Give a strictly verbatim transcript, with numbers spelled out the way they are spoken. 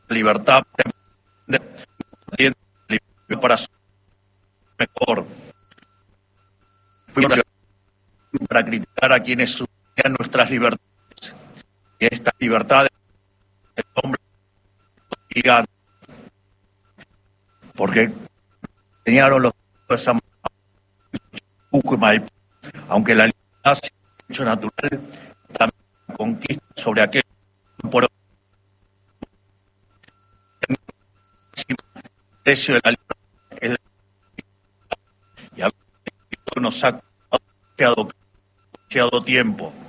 libertad para su mejor. Fuimos para criticar a quienes suprimían nuestras libertades. Y estas libertades el hombre gigante. Porque enseñaron los de San Maipú, aunque la libertad sea un hecho natural, también conquista sobre aquel por el precio de la libertad es la y a veces nos ha demasiado, demasiado tiempo.